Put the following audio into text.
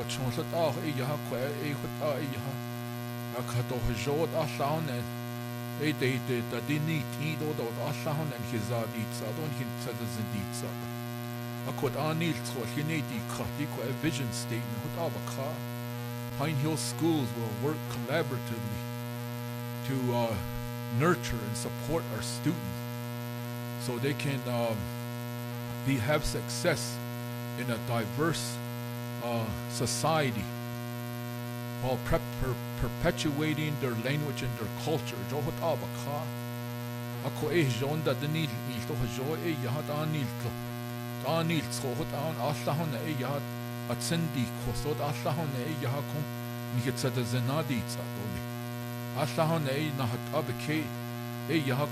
chonsat ah e yaha kwa e khota e yaha akato jod allaun e de da dini tido do allaun en hizadit sa don hin tzadazindit sa akot anil tso hineti khati kwa a vision statement hot avaka Pine Hill schools will work collaboratively to nurture and support our students so they can have success in a diverse society while perpetuating their language and their culture. Johot abaka ako jonda denil ilto jo yahat anilto anil tsohot an allahon yahat atsendi kosot allahon yahakum niket zenadi tsadoli allahon nahat abke yahak